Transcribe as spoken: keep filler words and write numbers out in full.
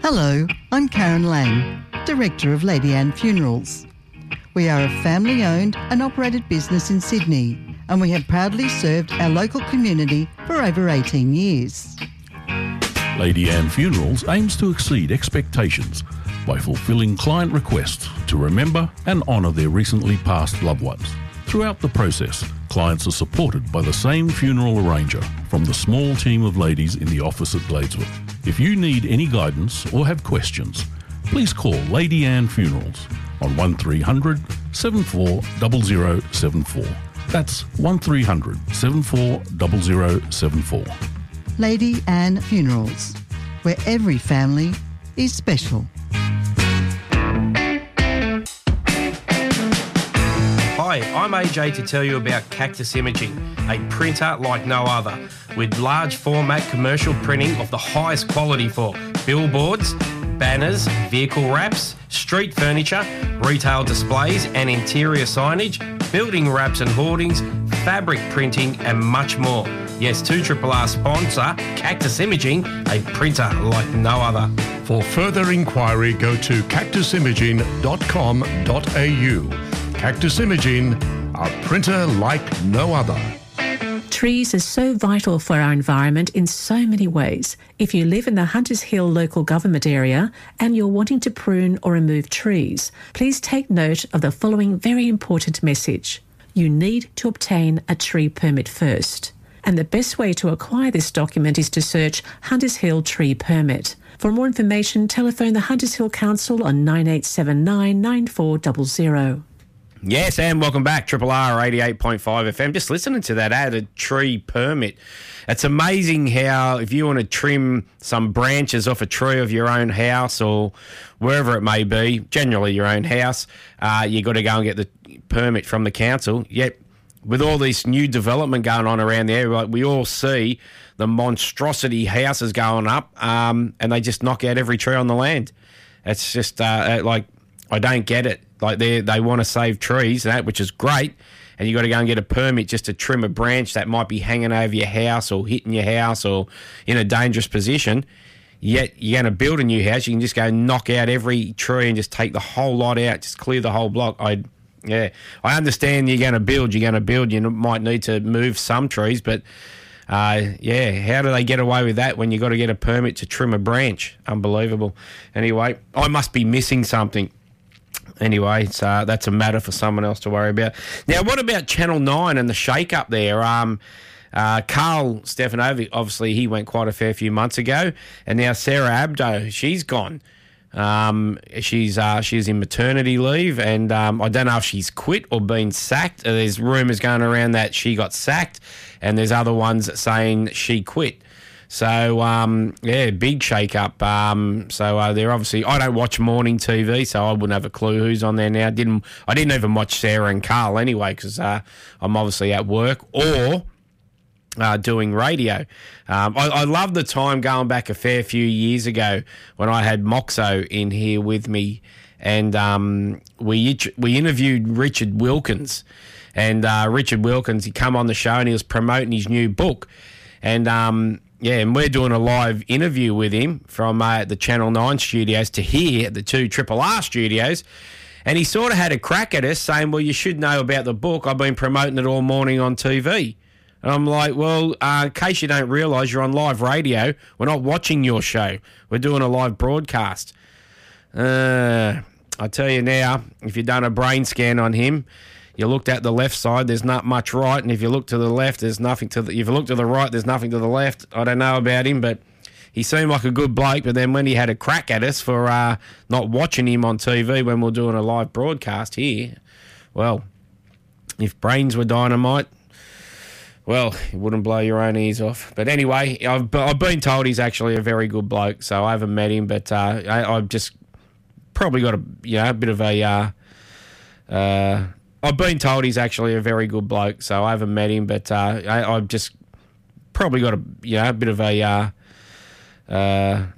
Hello, I'm Karen Lang, Director of Lady Anne Funerals. We are a family-owned and operated business in Sydney, and we have proudly served our local community for over eighteen years. Lady Anne Funerals aims to exceed expectations by fulfilling client requests to remember and honour their recently passed loved ones. Throughout the process, clients are supported by the same funeral arranger from the small team of ladies in the office at Gladesworth. If you need any guidance or have questions, please call Lady Anne Funerals on one three hundred, seven four zero zero seven four. That's one three hundred, seven four zero zero seven four. Lady Anne Funerals, where every family is special. Hi, I'm A J to tell you about Cactus Imaging, a printer like no other, with large format commercial printing of the highest quality for billboards, banners, vehicle wraps, street furniture, retail displays and interior signage, building wraps and hoardings, fabric printing and much more. Yes, two R R sponsor, Cactus Imaging, a printer like no other. For further inquiry, go to cactus imaging dot com dot a u. Cactus Imaging, a printer like no other. Trees are so vital for our environment in so many ways. If you live in the Hunters Hill local government area and you're wanting to prune or remove trees, please take note of the following very important message. You need to obtain a tree permit first. And the best way to acquire this document is to search Hunters Hill Tree Permit. For more information, telephone the Hunters Hill Council on nine eight seven nine, nine four zero zero. Yes, and welcome back, Triple R eighty-eight point five F M. Just listening to that ad, a tree permit. It's amazing how if you want to trim some branches off a tree of your own house or wherever it may be, generally your own house, uh, you got to go and get the permit from the council. Yet, with all this new development going on around the area, like we all see the monstrosity houses going up, um, and they just knock out every tree on the land. It's just uh, like, I don't get it. Like they they want to save trees, that which is great, and you got to go and get a permit just to trim a branch that might be hanging over your house or hitting your house or in a dangerous position. Yet you're going to build a new house, you can just go knock out every tree and just take the whole lot out, just clear the whole block. I yeah, I understand you're going to build, you're going to build, you might need to move some trees, but uh, yeah, how do they get away with that when you got to get a permit to trim a branch? Unbelievable. Anyway, I must be missing something. Anyway, it's, uh, that's a matter for someone else to worry about. Now, what about Channel nine and the shake-up there? Um, uh, Carl Stefanovic, obviously, he went quite a fair few months ago. And now Sarah Abdo, she's gone. Um, she's uh, she's in maternity leave, and um, I don't know if she's quit or been sacked. There's rumours going around that she got sacked, and there's other ones saying she quit. So, um, yeah, big shake-up. Um, so uh, they're obviously... I don't watch morning T V, so I wouldn't have a clue who's on there now. Didn't I didn't even watch Sarah and Carl anyway because uh, I'm obviously at work or uh, doing radio. Um, I, I love the time going back a fair few years ago when I had Moxo in here with me, and um, we we interviewed Richard Wilkins. And uh, Richard Wilkins, he come on the show and he was promoting his new book. And... Um, Yeah, and we're doing a live interview with him from uh, the Channel nine studios to here at the two Triple R studios. And he sort of had a crack at us saying, well, you should know about the book. I've been promoting it all morning on T V. And I'm like, well, uh, in case you don't realise, you're on live radio. We're not watching your show. We're doing a live broadcast. Uh, I tell you now, if you've done a brain scan on him, you looked at the left side, there's not much right, and if you look to the left, there's nothing to the... If you look to the right, there's nothing to the left. I don't know about him, but he seemed like a good bloke, but then when he had a crack at us for uh, not watching him on T V when we're doing a live broadcast here, well, if brains were dynamite, well, it wouldn't blow your own ears off. But anyway, I've, I've been told he's actually a very good bloke, so I haven't met him, but uh, I, I've just probably got a, you know, a bit of a... Uh, uh, I've been told he's actually a very good bloke, so I haven't met him, but uh, I, I've just probably got a you know a bit of a uh, uh,